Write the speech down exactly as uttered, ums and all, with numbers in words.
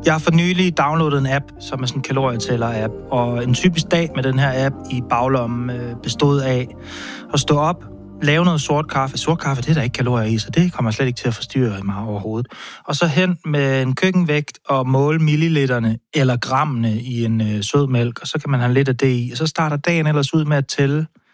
Jeg har for nylig downloadet en app, som er sådan en kalorietæller-app, og en typisk dag med den her app i baglommen øh, bestod af at stå op, lave noget sort kaffe. Sort kaffe, det er der ikke kalorier i, så det kommer slet ikke til at forstyrre mig overhovedet. Og så hen med en køkkenvægt og måle milliliterne eller grammene i en øh, sødmælk, og så kan man have lidt af det i. Og så starter dagen ellers ud med at tælle